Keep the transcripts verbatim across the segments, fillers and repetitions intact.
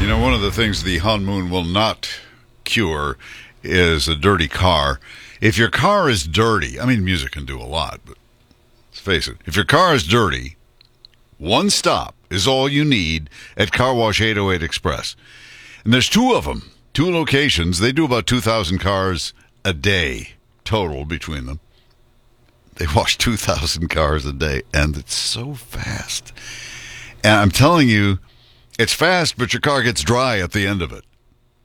You know, one of the things the honeymoon will not cure is a dirty car. If your car is dirty, I mean, music can do a lot, but let's face it, if your car is dirty, one stop is all you need at Car Wash eight oh eight Express. And there's two of them, two locations. They do about two thousand cars a day total between them. They wash two thousand cars a day, and it's so fast. And I'm telling you, it's fast, but your car gets dry at the end of it.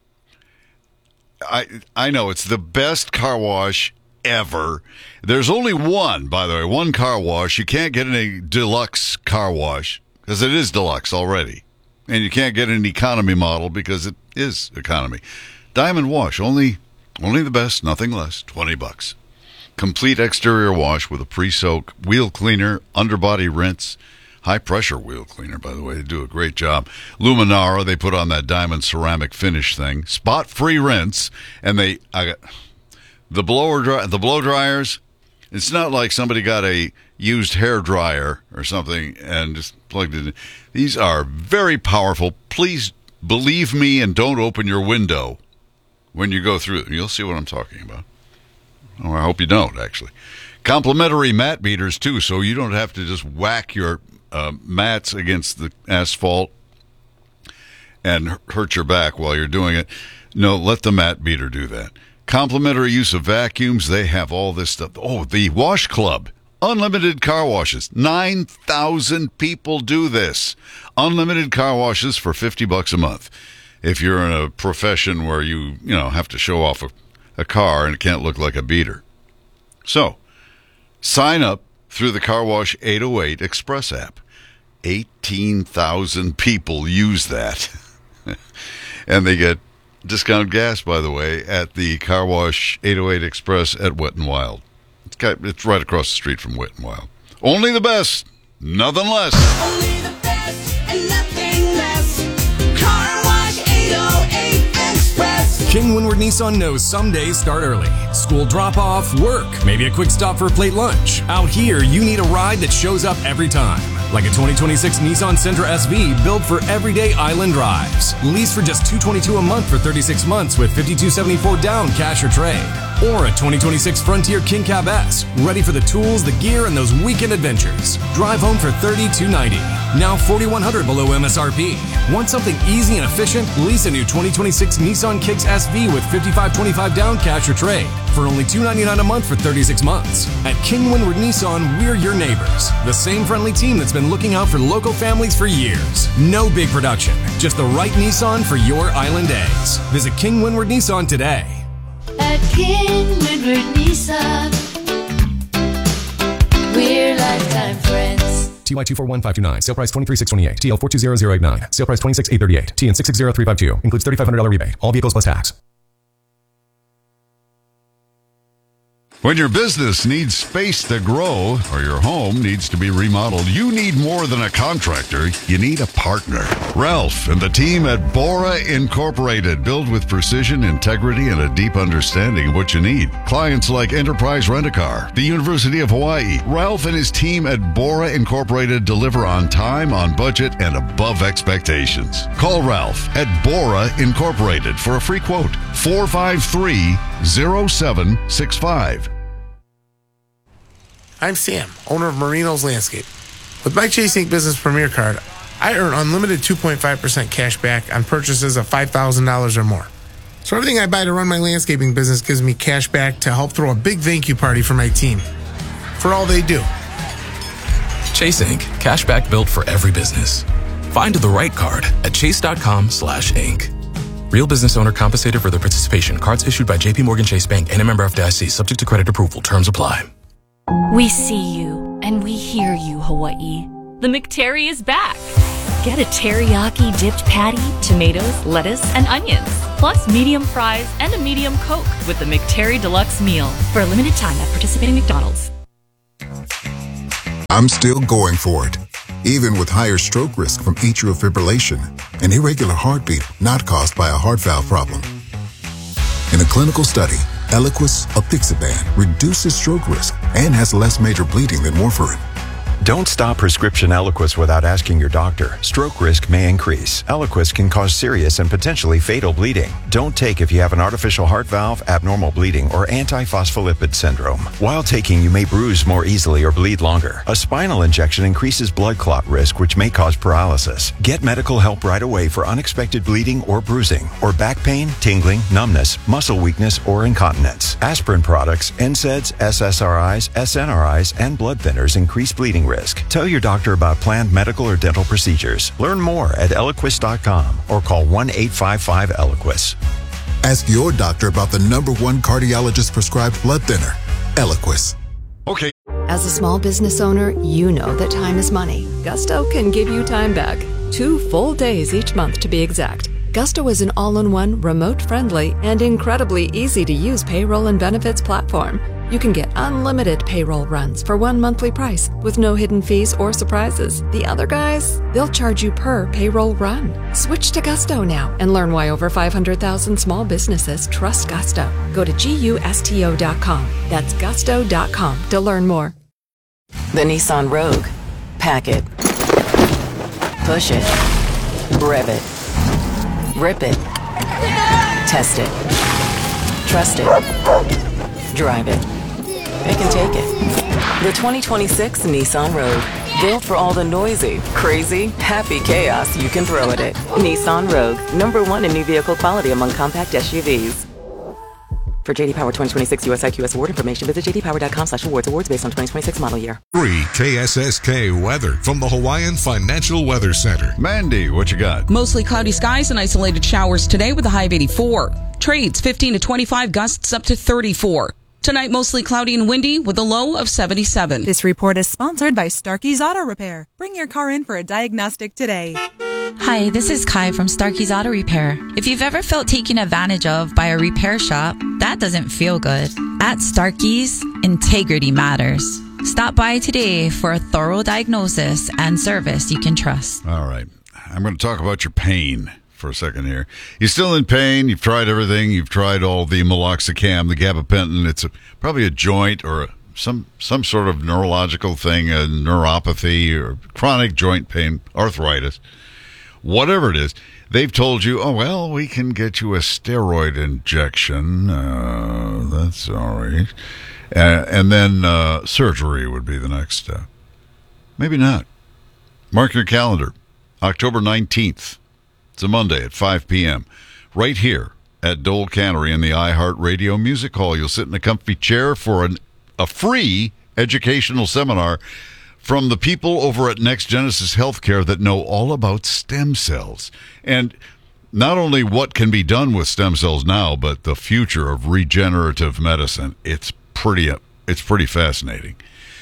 I I know, it's the best car wash ever. There's only one, by the way, one car wash. You can't get any deluxe car wash because it is deluxe already. And you can't get an economy model because it is economy. Diamond Wash, only only the best, nothing less, twenty bucks. Complete exterior wash with a pre-soak, wheel cleaner, underbody rinse, high-pressure wheel cleaner, by the way. They do a great job. Luminara, they put on that diamond ceramic finish thing. Spot-free rinse, and they I got the blower dry, the blow dryers. It's not like somebody got a used hair dryer or something and just plugged it in. These are very powerful. Please believe me and don't open your window when you go through them. You'll see what I'm talking about. Oh, I hope you don't, actually. Complimentary mat beaters, too, so you don't have to just whack your uh, mats against the asphalt and hurt your back while you're doing it. No, let the mat beater do that. Complimentary use of vacuums. They have all this stuff. Oh, the Wash Club. Unlimited car washes. nine thousand people do this. Unlimited car washes for fifty bucks a month. If you're in a profession where you, you know, have to show off a, a car and it can't look like a beater. So, sign up through the Car Wash eight oh eight Express app. eighteen thousand people use that. And they get discounted gas, by the way, at the Car Wash eight oh eight Express at Wet n Wild. It's, got, it's right across the street from Wet n Wild. Only the best, nothing less. Only the best and nothing less. Car Wash eight oh eight Express. King Windward Nissan knows some days start early. School drop-off, work, maybe a quick stop for a plate lunch. Out here, you need a ride that shows up every time. Like a twenty twenty-six Nissan Sentra S V built for everyday island drives. Lease for just two hundred twenty-two dollars a month for thirty-six months with fifty-two seventy-four down cash or trade. Or a twenty twenty-six Frontier King Cab S, ready for the tools, the gear, and those weekend adventures. Drive home for thirty-two ninety. Now forty-one hundred dollars below M S R P. Want something easy and efficient? Lease a new twenty twenty-six Nissan Kicks S V with fifty-five twenty-five down cash or trade for only two hundred ninety-nine dollars a month for thirty-six months. At King Windward Nissan, we're your neighbors. The same friendly team that's been looking out for local families for years. No big production, just the right Nissan for your island days. Visit King Windward Nissan today. At King Windward Nissan, we're lifetime friends. T Y two four one five two nine. Sale price twenty-three thousand six hundred twenty-eight. T L four two zero zero eight nine. Sale price twenty-six thousand eight hundred thirty-eight. T N six six zero three five two. Includes thirty-five hundred dollars rebate. All vehicles plus tax. When your business needs space to grow or your home needs to be remodeled, you need more than a contractor. You need a partner. Ralph and the team at Bora Incorporated build with precision, integrity, and a deep understanding of what you need. Clients like Enterprise Rent-A-Car, the University of Hawaii. Ralph and his team at Bora Incorporated deliver on time, on budget, and above expectations. Call Ralph at Bora Incorporated for a free quote. four five three, zero seven six five. I'm Sam, owner of Marino's Landscape. With my Chase Incorporated. Business Premier Card, I earn unlimited two point five percent cash back on purchases of five thousand dollars or more. So everything I buy to run my landscaping business gives me cash back to help throw a big thank you party for my team. For all they do. Chase Incorporated. Cashback built for every business. Find the right card at chase.com slash Inc. Real business owner compensated for their participation. Cards issued by J P Morgan Chase Bank and a member F D I C. Subject to credit approval. Terms apply. We see you, and we hear you, Hawaii. The McTerry is back. Get a teriyaki dipped patty, tomatoes, lettuce, and onions, plus medium fries and a medium Coke with the McTerry Deluxe meal for a limited time at participating McDonald's. I'm still going for it, even with higher stroke risk from atrial fibrillation, an irregular heartbeat not caused by a heart valve problem. In a clinical study, Eliquis apixaban reduces stroke risk and has less major bleeding than warfarin. Don't stop prescription Eliquis without asking your doctor. Stroke risk may increase. Eliquis can cause serious and potentially fatal bleeding. Don't take if you have an artificial heart valve, abnormal bleeding, or antiphospholipid syndrome. While taking, you may bruise more easily or bleed longer. A spinal injection increases blood clot risk, which may cause paralysis. Get medical help right away for unexpected bleeding or bruising, or back pain, tingling, numbness, muscle weakness, or incontinence. Aspirin products, N SAIDs, S S R Is, S N R Is, and blood thinners increase bleeding risk. Tell your doctor about planned medical or dental procedures. Learn more at Eliquis dot com or call one eight five five Eliquis. Ask your doctor about the number one cardiologist prescribed blood thinner, Eliquis. Okay. As a small business owner, you know that time is money. Gusto can give you time back. Two full days each month to be exact. Gusto is an all-in-one, remote-friendly, and incredibly easy-to-use payroll and benefits platform. You can get unlimited payroll runs for one monthly price with no hidden fees or surprises. The other guys, they'll charge you per payroll run. Switch to Gusto now and learn why over five hundred thousand small businesses trust Gusto. Go to gusto dot com. That's gusto dot com to learn more. The Nissan Rogue. Pack it. Push it. Rev it. Rip it. Test it. Trust it. Drive it. Pick and take it. The twenty twenty-six Nissan Rogue. Built for all the noisy, crazy, happy chaos you can throw at it. Nissan Rogue. Number one in new vehicle quality among compact S U Vs. For J D Power twenty twenty-six U S I Q S award information, visit j d power dot com slash awards. Awards based on twenty twenty-six model year. Free K S S K weather from the Hawaiian Financial Weather Center. Mandy, what you got? Mostly cloudy skies and isolated showers today with a high of eighty-four. Trades fifteen to twenty-five, gusts up to thirty-four. Tonight, mostly cloudy and windy with a low of seventy-seven. This report is sponsored by Starkey's Auto Repair. Bring your car in for a diagnostic today. Hi, this is Kai from Starkey's Auto Repair. If you've ever felt taken advantage of by a repair shop, that doesn't feel good. At Starkey's, integrity matters. Stop by today for a thorough diagnosis and service you can trust. All right. I'm going to talk about your pain for a second here. You're still in pain. You've tried everything. You've tried all the meloxicam, the gabapentin. It's a, probably a joint or a, some some sort of neurological thing, a neuropathy or chronic joint pain, arthritis, whatever it is. They've told you, oh, well, we can get you a steroid injection. Uh, that's all right. Uh, and then uh, surgery would be the next step. Maybe not. Mark your calendar. October nineteenth. It's a Monday at five p.m. right here at Dole Cannery in the iHeartRadio Music Hall. You'll sit in a comfy chair for an, a free educational seminar from the people over at Next Genesis Healthcare that know all about stem cells. And not only what can be done with stem cells now, but the future of regenerative medicine. It's pretty, it's pretty fascinating.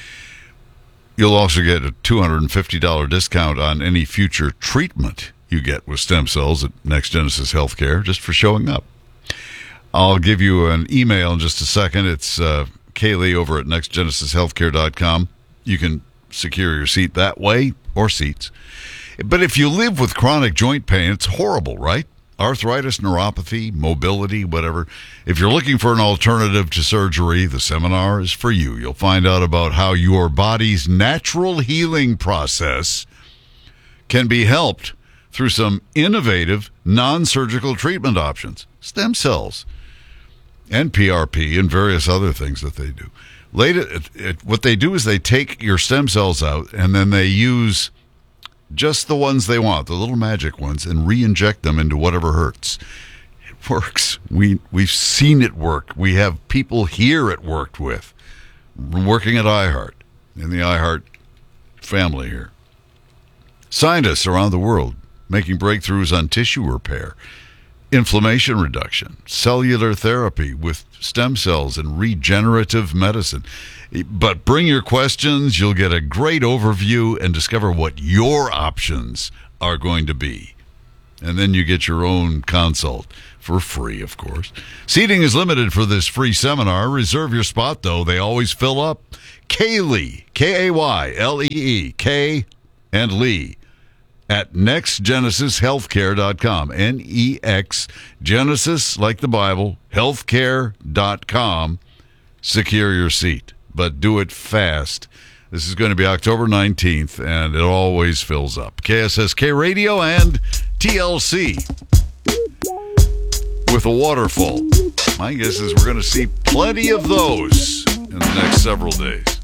You'll also get a two hundred fifty dollars discount on any future treatment you get with stem cells at Next Genesis Healthcare just for showing up. I'll give you an email in just a second. It's uh, Kaylee over at next genesis healthcare dot com. You can secure your seat that way or seats. But if you live with chronic joint pain, it's horrible, right? Arthritis, neuropathy, mobility, whatever. If you're looking for an alternative to surgery, the seminar is for you. You'll find out about how your body's natural healing process can be helped through some innovative non-surgical treatment options, stem cells, and P R P, and various other things that they do. Later, it, it, what they do is they take your stem cells out, and then they use just the ones they want, the little magic ones, and re-inject them into whatever hurts. It works. We, we've seen it work. We have people here it worked with, working at iHeart, in the iHeart family here. Scientists around the world making breakthroughs on tissue repair, inflammation reduction, cellular therapy with stem cells, and regenerative medicine. But bring your questions. You'll get a great overview and discover what your options are going to be. And then you get your own consult for free, of course. Seating is limited for this free seminar. Reserve your spot, though. They always fill up. Kaylee, K A Y L E E, K and Lee, at next genesis healthcare dot com. N E X, Genesis, like the Bible, healthcare dot com. Secure your seat, but do it fast. This is going to be October nineteenth, and it always fills up. K S S K Radio and T L C with a waterfall. My guess is we're going to see plenty of those in the next several days.